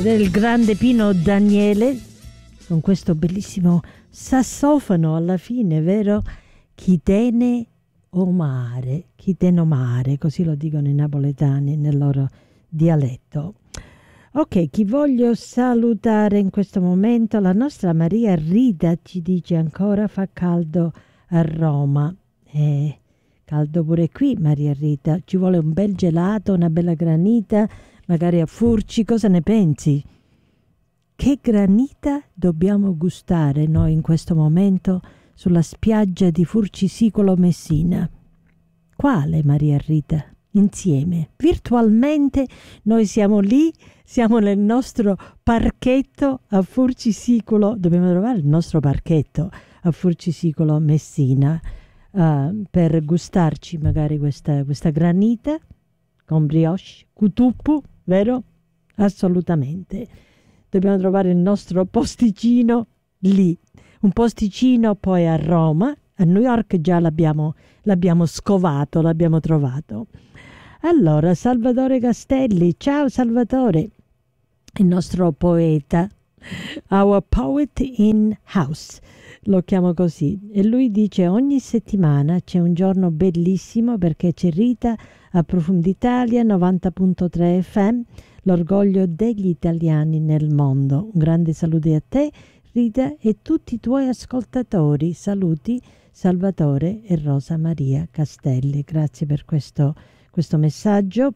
del grande Pino Daniele con questo bellissimo sassofono alla fine, vero? Chi tene o mare, così lo dicono i napoletani nel loro dialetto. Ok, chi voglio salutare in questo momento? La nostra Maria Rita ci dice ancora fa caldo a Roma. Caldo pure qui, Maria Rita. Ci vuole un bel gelato, una bella granita, magari a Furci. Cosa ne pensi? Che granita dobbiamo gustare noi in questo momento sulla spiaggia di Furcisicolo Messina? Quale, Maria Rita? Insieme, virtualmente, noi siamo lì, siamo nel nostro parchetto a Furcisicolo, dobbiamo trovare il nostro parchetto a Furcisicolo Messina per gustarci magari questa granita con brioche, cutuppu, vero? Assolutamente. Dobbiamo trovare il nostro posticino lì, un posticino poi a Roma, a New York già l'abbiamo scovato, l'abbiamo trovato. Allora, Salvatore Castelli, ciao Salvatore, il nostro poeta, our poet in house, lo chiamo così, e lui dice ogni settimana c'è un giorno bellissimo perché c'è Rita a Profonditalia 90.3 FM, l'orgoglio degli italiani nel mondo. Un grande saluto a te Rita e tutti i tuoi ascoltatori, saluti Salvatore e Rosa Maria Castelli, grazie per questo messaggio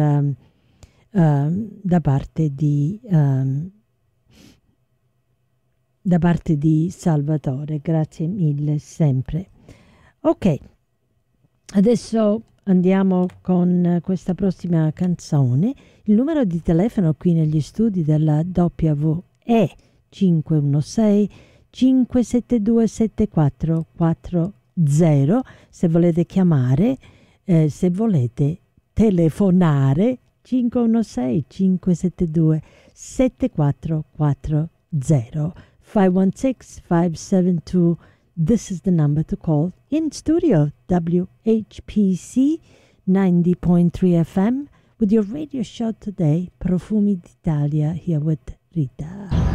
da parte di Salvatore, grazie mille sempre. Ok, adesso andiamo con questa prossima canzone. Il numero di telefono qui negli studi della W è 516 572 7440 se volete chiamare, se volete telefonare 516 572 7440 516 572. This is the number to call. In studio WHPC 90.3 FM with your radio show today, Profumi d'Italia, here with Rita.